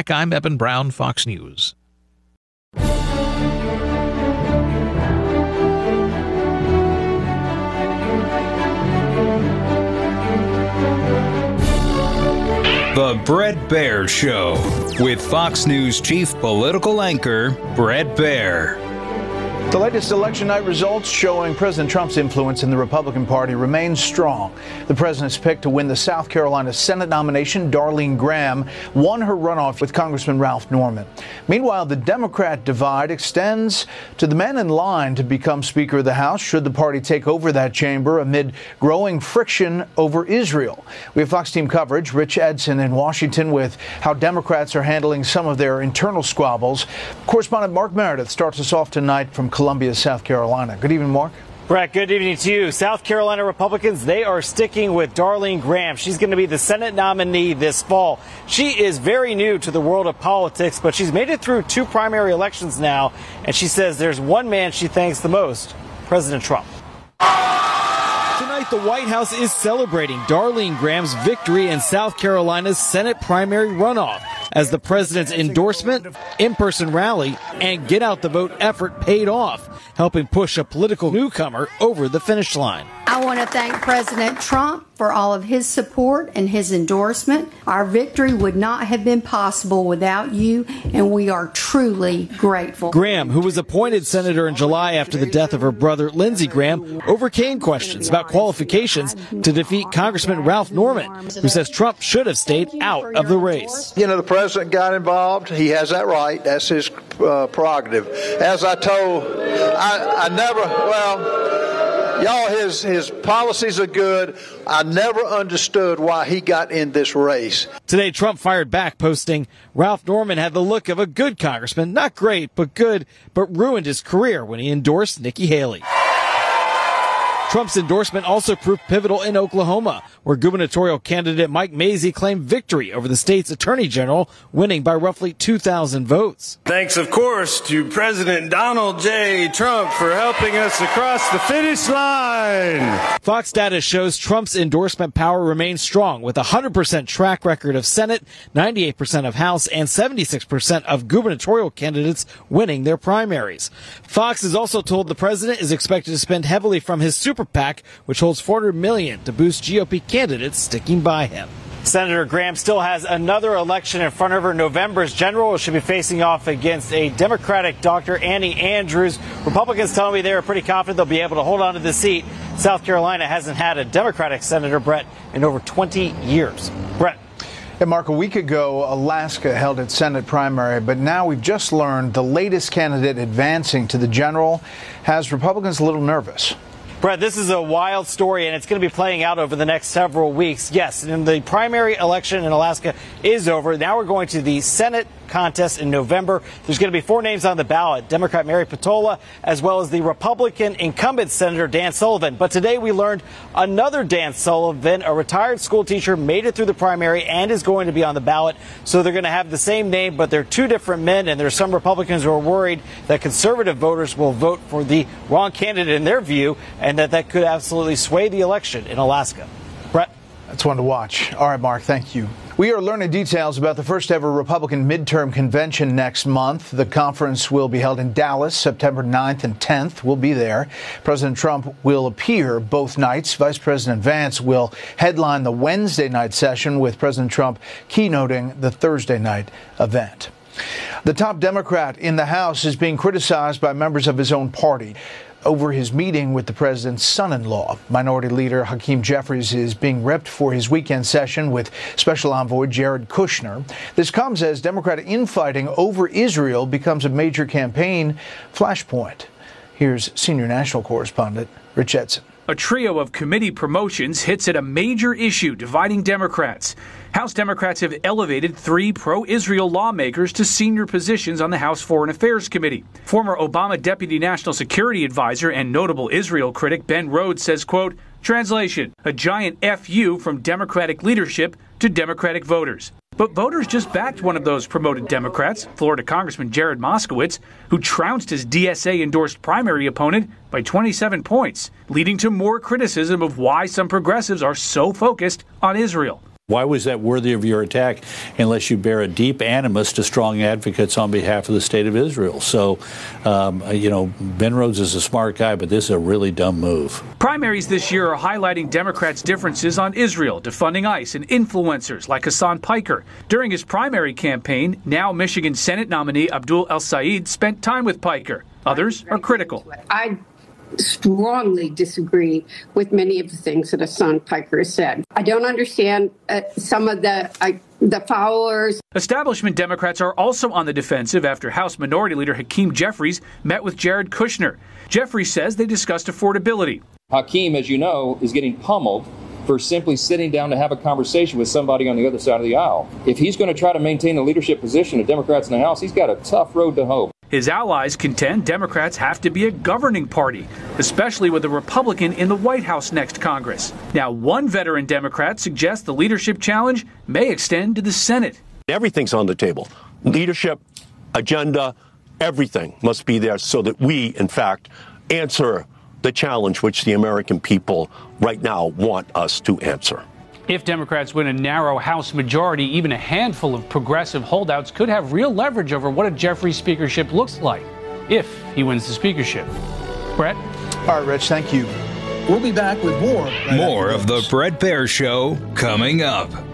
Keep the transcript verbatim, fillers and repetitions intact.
back. I'm Eben Brown, Fox News. The Bret Baier Show with Fox News chief political anchor Bret Baier. The latest election night results showing President Trump's influence in the Republican Party remains strong. The president's pick to win the South Carolina Senate nomination, Darlene Graham, won her runoff with Congressman Ralph Norman. Meanwhile, the Democrat divide extends to the man in line to become Speaker of the House should the party take over that chamber amid growing friction over Israel. We have Fox team coverage. Rich Edson in Washington with how Democrats are handling some of their internal squabbles. Correspondent Mark Meredith starts us off tonight from Columbia, South Carolina. Good evening, Mark. Brett, good evening to you. South Carolina Republicans, they are sticking with Darlene Graham. She's going to be the Senate nominee this fall. She is very new to the world of politics, but she's made it through two primary elections now, and she says there's one man she thanks the most, President Trump. Tonight, the White House is celebrating Darlene Graham's victory in South Carolina's Senate primary runoff as the president's endorsement, in-person rally, and get-out-the-vote effort paid off, helping push a political newcomer over the finish line. I want to thank President Trump for all of his support and his endorsement. Our victory would not have been possible without you, and we are truly grateful. Graham, who was appointed senator in July after the death of her brother Lindsey Graham, overcame questions about qualifications to defeat Congressman Ralph Norman, who says Trump should have stayed out of the race. You know, the president got involved. He has that right. That's his uh, prerogative. As I told, I, I never, well, y'all, his, his policies are good. I never understood why he got in this race. Today, Trump fired back, posting, Ralph Norman had the look of a good congressman. Not great, but good, but ruined his career when he endorsed Nikki Haley. Trump's endorsement also proved pivotal in Oklahoma, where gubernatorial candidate Mike Mazzei claimed victory over the state's attorney general, winning by roughly two thousand votes. Thanks, of course, to President Donald J. Trump for helping us across the finish line. Fox data shows Trump's endorsement power remains strong, with a one hundred percent track record of Senate, ninety-eight percent of House, and seventy-six percent of gubernatorial candidates winning their primaries. Fox is also told the president is expected to spend heavily from his super PAC, which holds four hundred million dollars to boost G O P candidates sticking by him. Senator Graham still has another election in front of her. November's general should be facing off against a Democratic Doctor Annie Andrews. Republicans tell me they're pretty confident they'll be able to hold on to the seat. South Carolina hasn't had a Democratic senator, Brett, in over twenty years. Brett. Hey, Mark, a week ago, Alaska held its Senate primary, but now we've just learned the latest candidate advancing to the general has Republicans a little nervous. Brett, this is a wild story, and it's going to be playing out over the next several weeks. Yes, and the primary election in Alaska is over. Now we're going to the Senate contest in November. There's going to be four names on the ballot, Democrat Mary Patola, as well as the Republican incumbent Senator Dan Sullivan. But today we learned another Dan Sullivan, a retired school teacher, made it through the primary and is going to be on the ballot. So they're going to have the same name, but they're two different men, and there's some Republicans who are worried that conservative voters will vote for the wrong candidate in their view, and that that could absolutely sway the election in Alaska. Brett? That's one to watch. All right, Mark, thank you. We are learning details about the first ever Republican midterm convention next month. The conference will be held in Dallas, September ninth and tenth. We'll be there. President Trump will appear both nights. Vice President Vance will headline the Wednesday night session, with President Trump keynoting the Thursday night event. The top Democrat in the House is being criticized by members of his own party over his meeting with the president's son-in-law. Minority Leader Hakeem Jeffries is being ripped for his weekend session with Special Envoy Jared Kushner. This comes as Democratic infighting over Israel becomes a major campaign flashpoint. Here's senior national correspondent Rich Edson. A trio of committee promotions hits at a major issue dividing Democrats. House Democrats have elevated three pro-Israel lawmakers to senior positions on the House Foreign Affairs Committee. Former Obama Deputy National Security Advisor and notable Israel critic Ben Rhodes says, quote, translation, a giant F U from Democratic leadership to Democratic voters. But voters just backed one of those promoted Democrats, Florida Congressman Jared Moskowitz, who trounced his D S A-endorsed primary opponent by twenty-seven points, leading to more criticism of why some progressives are so focused on Israel. Why was that worthy of your attack unless you bear a deep animus to strong advocates on behalf of the state of Israel? So, um, you know, Ben Rhodes is a smart guy, but this is a really dumb move. Primaries this year are highlighting Democrats' differences on Israel, defunding ICE, and influencers like Hassan Piker. During his primary campaign, now Michigan Senate nominee Abdul El-Sayed spent time with Piker. Others are critical. I strongly disagree with many of the things that Hassan Piker has said. I don't understand uh, some of the uh, the followers. Establishment Democrats are also on the defensive after House Minority Leader Hakeem Jeffries met with Jared Kushner. Jeffries says they discussed affordability. Hakeem, as you know, is getting pummeled for simply sitting down to have a conversation with somebody on the other side of the aisle. If he's going to try to maintain the leadership position of Democrats in the House, he's got a tough road to hoe. His allies contend Democrats have to be a governing party, especially with a Republican in the White House next Congress. Now, one veteran Democrat suggests the leadership challenge may extend to the Senate. Everything's on the table. Leadership, agenda, everything must be there so that we, in fact, answer the challenge which the American people right now want us to answer. If Democrats win a narrow House majority, even a handful of progressive holdouts could have real leverage over what a Jeffries speakership looks like if he wins the speakership. Brett? All right, Rich, thank you. We'll be back with more. Right more of the Bret Baier Show coming up.